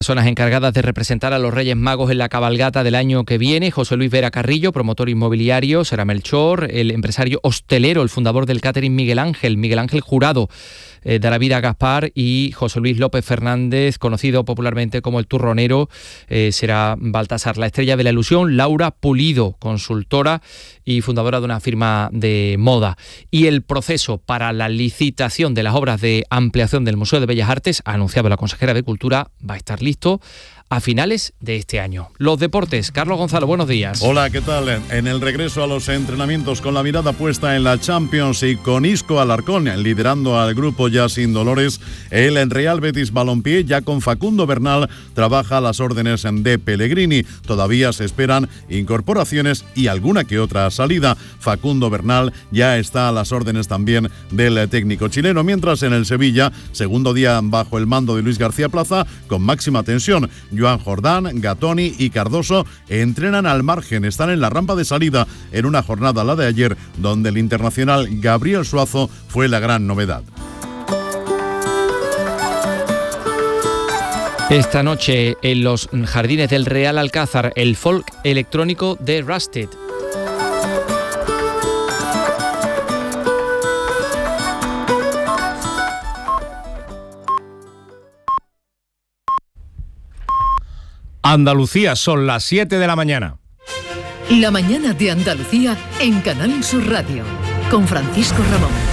Personas encargadas de representar a los Reyes Magos en la cabalgata del año que viene: José Luis Vera Carrillo, promotor inmobiliario; será Melchor, el empresario hostelero, el fundador del catering Miguel Ángel Jurado, dará vida a Gaspar; y José Luis López Fernández, conocido popularmente como el Turronero, será Baltasar. La estrella de la ilusión, Laura Pulido, consultora y fundadora de una firma de moda. Y el proceso para la licitación de las obras de ampliación del Museo de Bellas Artes, ha anunciado la consejera de Cultura, va a estar listo a finales de este año. Los deportes, Carlos Gonzalo, buenos días. Hola, ¿qué tal? En el regreso a los entrenamientos, con la mirada puesta en la Champions y con Isco Alarcón liderando al grupo ya sin dolores, el Real Betis Balompié, ya con Facundo Bernal, trabaja a las órdenes de Pellegrini. Todavía se esperan incorporaciones y alguna que otra salida. Facundo Bernal ya está a las órdenes también del técnico chileno, mientras en el Sevilla, segundo día bajo el mando de Luis García Plaza, con máxima tensión. Joan Jordán, Gatoni y Cardoso entrenan al margen, están en la rampa de salida en una jornada, la de ayer, donde el internacional Gabriel Suazo fue la gran novedad. Esta noche en los jardines del Real Alcázar, el folk electrónico de Rusted. Andalucía, son las 7 de la mañana. La mañana de Andalucía en Canal Sur Radio, con Francisco Ramón.